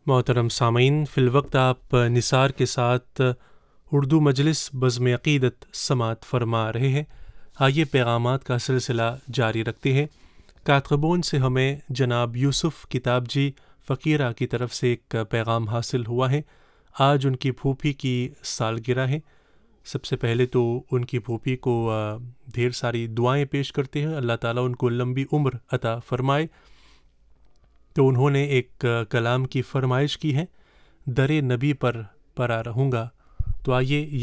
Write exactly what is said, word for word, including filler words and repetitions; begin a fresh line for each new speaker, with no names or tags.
मोहतरम सामीन, फ़िलवक्त आप निसार के साथ उर्दू मजलिस बज़्म अक़ीदत समात फरमा रहे हैं। आइए पैगामात का सिलसिला जारी रखते हैं। कातबोन से हमें जनाब यूसुफ़ किताबजी फ़कीरा की तरफ से एक पैगाम हासिल हुआ है। आज उनकी फूफी की सालगिरह है। सबसे पहले तो उनकी फूफी को ढेर सारी दुआएं पेश करते हैं, अल्लाह ताला उनको लंबी उम्र अता फ़रमाए। तो उन्होंने एक कलाम की फरमाइश की है, दरे नबी पर परा रहूँगा। तो आइए